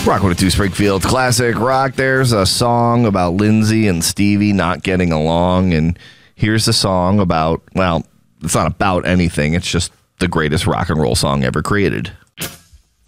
Rock 102 Springfield Classic Rock. There's a song about Lindsay and Stevie not getting along, and here's a song about, well, it's not about anything. It's just the greatest rock and roll song ever created.